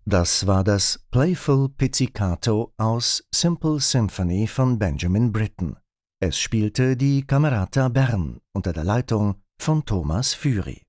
Das war das Playful Pizzicato aus Simple Symphony von Benjamin Britten. Es spielte die Camerata Bern unter der Leitung von Thomas Fury.